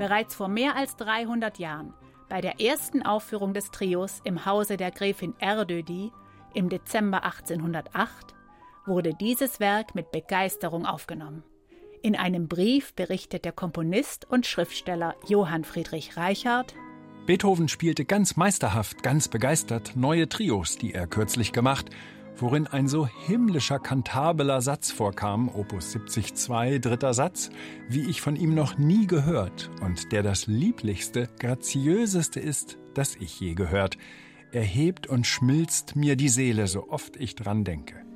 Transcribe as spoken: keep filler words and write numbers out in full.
Bereits vor mehr als dreihundert Jahren, bei der ersten Aufführung des Trios im Hause der Gräfin Erdödy im Dezember achtzehnhundertacht, wurde dieses Werk mit Begeisterung aufgenommen. In einem Brief berichtet der Komponist und Schriftsteller Johann Friedrich Reichardt: Beethoven spielte ganz meisterhaft, ganz begeistert neue Trios, die er kürzlich gemacht, worin ein so himmlischer kantabler Satz vorkam, Opus siebzig zwei, dritter Satz, wie ich von ihm noch nie gehört und der das lieblichste, graziöseste ist, das ich je gehört. Er hebt und schmilzt mir die Seele, so oft ich dran denke.